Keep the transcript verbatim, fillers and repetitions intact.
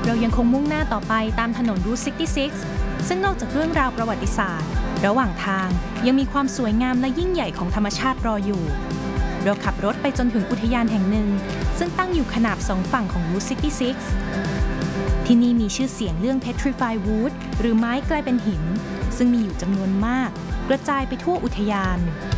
เรายังคงมุ่งหน้าต่อไปตามถนนรูทซิกตี้ซิกซ์ซึ่งนอกจากเรื่องราวประวัติศาสตร์ระหว่างทางยังมีความสวยงามและยิ่งใหญ่ของธรรมชาติรออยู่เราขับรถไปจนถึงอุทยานแห่งหนึ่งซึ่งตั้งอยู่ขนาบสองฝั่งของรูทซิกตี้ซิกซ์ที่นี่มีชื่อเสียงเรื่อง Petrified Wood หรือไม้กลายเป็นหินซึ่งมีอยู่จำนวนมากกระจายไปทั่วอุทยาน